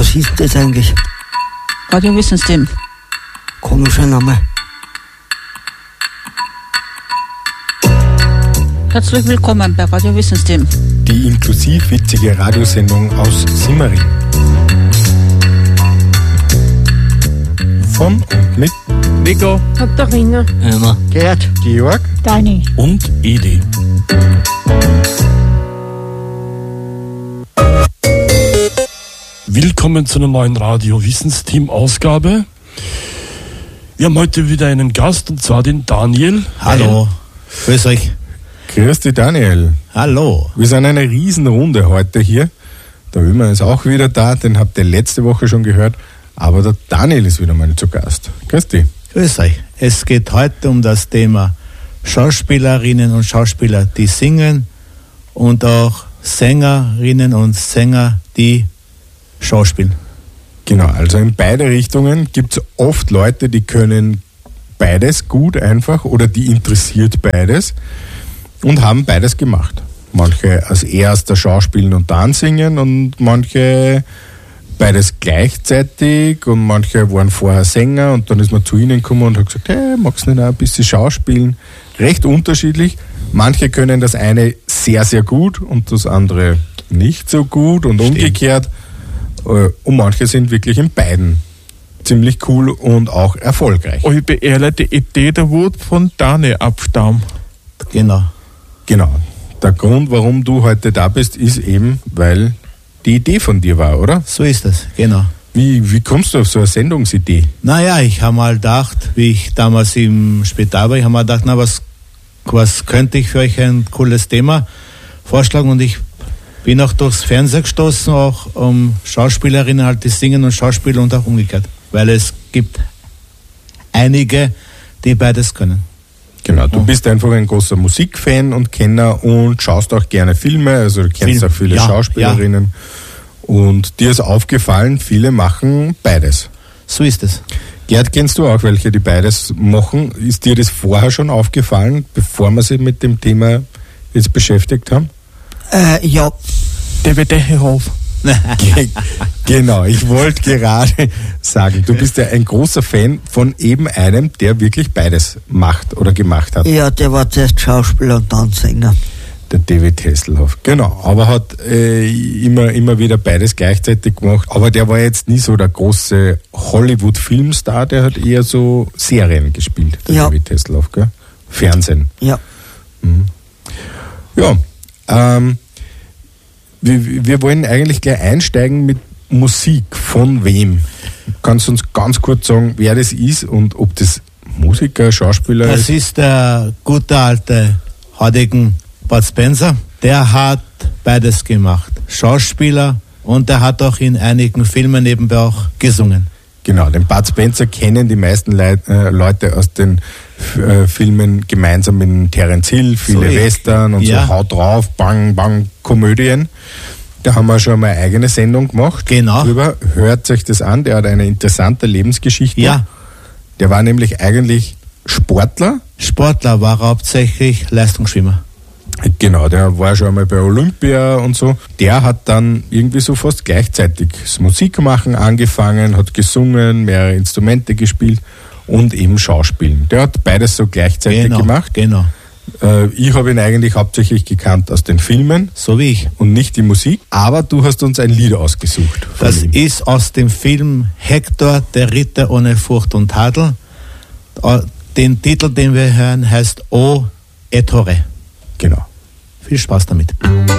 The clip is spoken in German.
Was ist das eigentlich? Radio-Wissensteam. Komischer Name. Herzlich willkommen bei Radio-Wissensteam. Die inklusiv witzige Radiosendung aus Simmering. Von und mit Nico, Katharina, Emma, Gerd, Georg Dani und Edi. Willkommen zu einer neuen Radio-Wissensteam-Ausgabe. Wir haben heute wieder einen Gast, und zwar den Daniel. Hallo, grüß euch. Grüß dich, Daniel. Hallo. Wir sind eine Riesenrunde heute hier. Der Ömer ist auch wieder da, den habt ihr letzte Woche schon gehört. Aber der Daniel ist wieder mal zu Gast. Grüß dich. Grüß euch. Es geht heute um das Thema Schauspielerinnen und Schauspieler, die singen, und auch Sängerinnen und Sänger, die schauspielen. Genau, also in beide Richtungen gibt es oft Leute, die können beides gut einfach oder die interessiert beides und haben beides gemacht. Manche als erster Schauspielen und dann singen und manche beides gleichzeitig und manche waren vorher Sänger und dann ist man zu ihnen gekommen und hat gesagt, hey, magst du nicht auch ein bisschen schauspielen? Recht unterschiedlich. Manche können das eine sehr, sehr gut und das andere nicht so gut und umgekehrt. Und manche sind wirklich in beiden ziemlich cool und auch erfolgreich. Ich habe ehrlich die Idee, der Wut von Dani abstammt. Genau. Genau. Der Grund, warum du heute da bist, ist eben, weil die Idee von dir war, oder? So ist es, genau. Wie kommst du auf so eine Sendungsidee? Naja, ich habe mal gedacht, wie ich damals im Spital war, ich habe mal gedacht, na, was könnte ich für euch ein cooles Thema vorschlagen, und ich bin auch durchs Fernsehen gestoßen, auch um Schauspielerinnen halt, die singen und Schauspieler und auch umgekehrt, weil es gibt einige, die beides können. Genau, du bist einfach ein großer Musikfan und Kenner und schaust auch gerne Filme, also du kennst auch viele Schauspielerinnen. Ja. Und dir ist aufgefallen, viele machen beides. So ist es. Gerd, kennst du auch welche, die beides machen? Ist dir das vorher schon aufgefallen, bevor wir sich mit dem Thema jetzt beschäftigt haben? Ja. David Dechehoff. Genau, ich wollte gerade sagen, du bist ja ein großer Fan von eben einem, der wirklich beides macht oder gemacht hat. Ja, der war zuerst Schauspieler und dann Sänger. Der David Hasselhoff, genau, aber hat immer wieder beides gleichzeitig gemacht, aber der war jetzt nie so der große Hollywood-Filmstar, der hat eher so Serien gespielt, der David Hasselhoff, gell? Fernsehen. Ja. Mhm. Ja, wir wollen eigentlich gleich einsteigen mit Musik. Von wem? Kannst du uns ganz kurz sagen, wer das ist und ob das Musiker, Schauspieler ist? Das ist der gute alte Hadigen Bud Spencer. Der hat beides gemacht. Schauspieler, und er hat auch in einigen Filmen nebenbei auch gesungen. Genau, den Bud Spencer kennen die meisten Leute aus den Filmen gemeinsam mit Terence Hill, viele Western und so Haut drauf, Bang, Bang, Komödien. Da haben wir schon mal eine eigene Sendung gemacht. Genau. Drüber. Hört euch das an, der hat eine interessante Lebensgeschichte. Ja. Der war nämlich eigentlich Sportler. Sportler, war hauptsächlich Leistungsschwimmer. Genau, der war schon einmal bei Olympia und so. Der hat dann irgendwie so fast gleichzeitig das Musikmachen angefangen, hat gesungen, mehrere Instrumente gespielt und eben Schauspielen. Der hat beides so gleichzeitig gemacht. Genau. Ich habe ihn eigentlich hauptsächlich gekannt aus den Filmen. So wie ich. Und nicht die Musik. Aber du hast uns ein Lied ausgesucht. Das ist aus dem Film Hector, der Ritter ohne Furcht und Tadel. Den Titel, den wir hören, heißt O Ettore. Genau. Viel Spaß damit.